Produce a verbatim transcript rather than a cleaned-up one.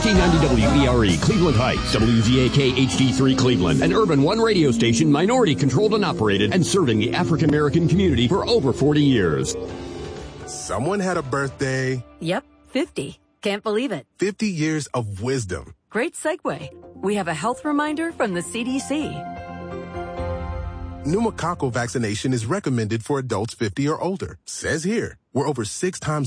fourteen ninety W E R E, Cleveland Heights, W Z A K H D three Cleveland, an Urban One radio station, minority controlled and operated, and serving the African American community for over forty years. Someone had a birthday. Yep, fifty. Can't believe it. fifty years of wisdom. Great segue. We have a health reminder from the C D C. Pneumococcal vaccination is recommended for adults fifty or older. Says here, we're over six times